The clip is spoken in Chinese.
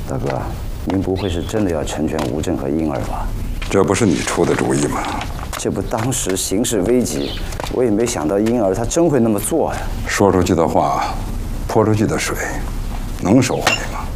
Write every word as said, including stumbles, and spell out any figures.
大哥，您不会是真的要成全吴正和婴儿吧？ 这不是你出的主意吗？ 这不当时形势危急，我也没想到婴儿他真会那么做呀。 说出去的话，泼出去的水，能收回吗？